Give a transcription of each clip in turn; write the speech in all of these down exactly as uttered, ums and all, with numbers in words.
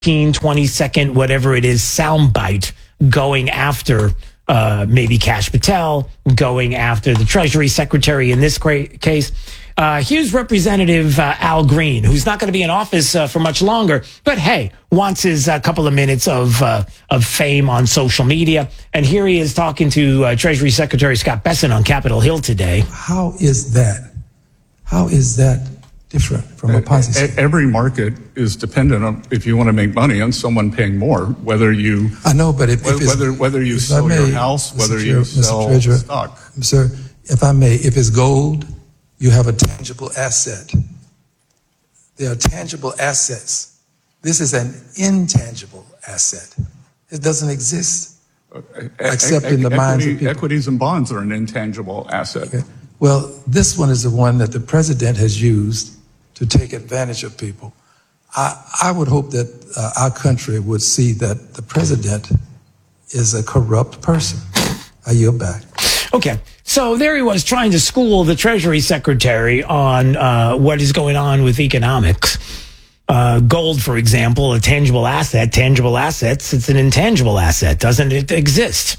fifteen, twenty second, whatever it is, soundbite going after uh, maybe Kash Patel, going after the Treasury Secretary in this case. Uh, here's Representative uh, Al Green, who's not going to be in office uh, for much longer, but hey, wants his uh, couple of minutes of uh, of fame on social media. And here he is talking to uh, Treasury Secretary Scott Bessent on Capitol Hill today. How is that? How is that different from a Ponzi scheme? Every market is dependent on, if you want to make money, on someone paying more, whether you... I know, but if, if whether, whether you sell may, your house, Mister whether Chair, you sell Mister Treasurer, stock. Sir, if I may, if it's gold, you have a tangible asset. There are tangible assets. This is an intangible asset. It doesn't exist except in the minds of people. Equities and bonds are an intangible asset. Okay. Well, this one is the one that the president has used to take advantage of people. I, I would hope that uh, our country would see that the president is a corrupt person. I yield back. Okay, so there he was trying to school the Treasury Secretary on uh, what is going on with economics. Uh, gold, for example, a tangible asset, tangible assets, it's an intangible asset. Doesn't it exist?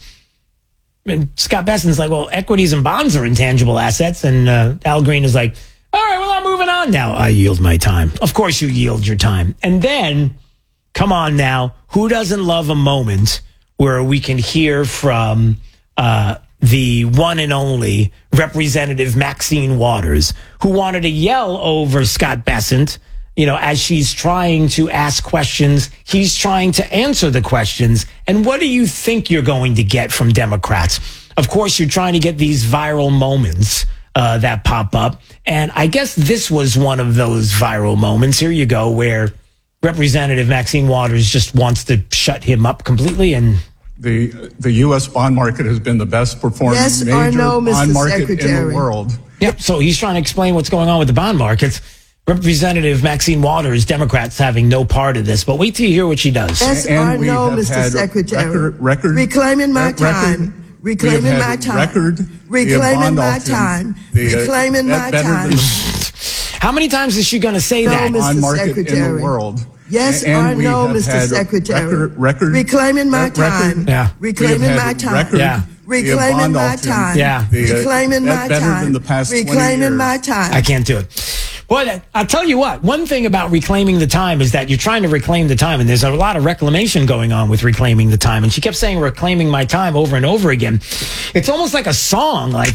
And Scott Bessent's like, well, equities and bonds are intangible assets. And uh, Al Green is like, all right, well, I'm moving on now. I yield my time. Of course you yield your time. And then, come on now, who doesn't love a moment where we can hear from... Uh, the one and only Representative Maxine Waters, who wanted to yell over Scott Bessent, you know, as she's trying to ask questions, he's trying to answer the questions. And what do you think you're going to get from Democrats? Of course, you're trying to get these viral moments uh, that pop up. And I guess this was one of those viral moments. Here you go, where Representative Maxine Waters just wants to shut him up completely. And The the U S bond market has been the best performing yes major no, bond market Secretary. in the world. Yep. So he's trying to explain what's going on with the bond markets. Representative Maxine Waters, Democrats having no part of this. But wait till you hear what she does. Yes and or we no, have Mister had Secretary. Record, record, reclaiming my record, time. Reclaiming my time. Record, reclaiming my time. The, uh, reclaiming my time. Than, How many times is she going to say no, that? Mister Bond market Secretary. in the world. Yes and or we no, have Mister had Secretary. Record, record, reclaiming my record, time. Yeah. Reclaiming my time. Record, yeah. Reclaiming my time. Yeah. The, uh, reclaiming my better time. Than the past reclaiming my time. I can't do it. Well, I'll tell you what, one thing about reclaiming the time is that you're trying to reclaim the time, and there's a lot of reclamation going on with reclaiming the time. And she kept saying reclaiming my time over and over again. It's almost like a song, like,